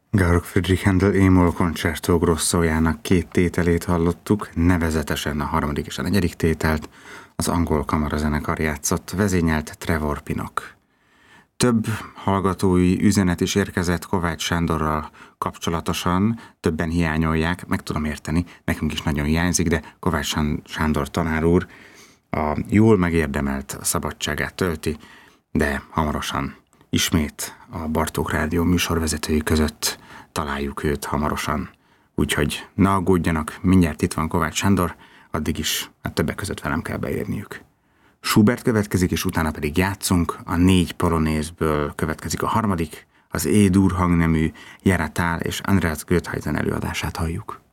Georg Friedrich Händel Émol Concerto Grosszójának két tételét hallottuk, nevezetesen a harmadik és a negyedik tételt az angol kamarazenekar játszott, vezényelt Trevor Pinnock. Több hallgatói üzenet is érkezett Kovács Sándorral kapcsolatosan, többen hiányolják, meg tudom érteni, nekünk is nagyon hiányzik, de Kovács Sándor tanár úr a jól megérdemelt szabadságát tölti, de hamarosan ismét a Bartók Rádió műsorvezetői között találjuk őt hamarosan. Úgyhogy ne aggódjanak, mindjárt itt van Kovács Sándor, addig is a többek között velem kell beérniük. Schubert következik, és utána pedig játszunk. A 4 polonézből következik a harmadik, az E-dur hangnemű Jera Thal és Andreas Grötheisen előadását halljuk.